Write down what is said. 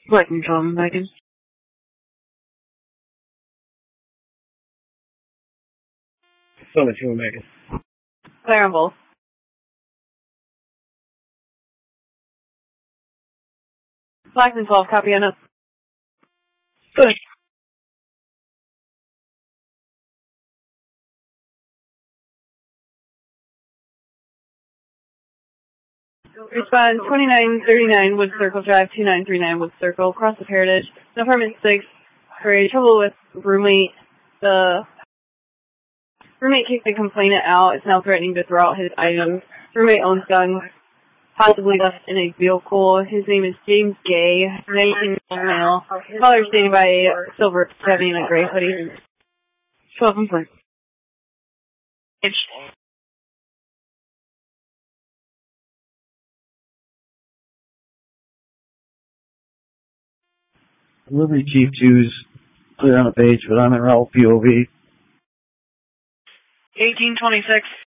What can you call him, Megan? So much you, Megan. Clarable. Blackman 12, copy on up. Good. Respond 2939 Wood Circle Drive, 2939 Wood Circle, cross of Heritage, apartment 6, for trouble with roommate. The roommate kicked the complainant out, is now threatening to throw out his items. Roommate owns guns, possibly left in a vehicle. His name is James Gay, 19 male. Caller standing by a silver Chevy in a gray hoodie. 12 and 4. Liberty Chief 2's clear on the page, but I'm in route POV. 1826.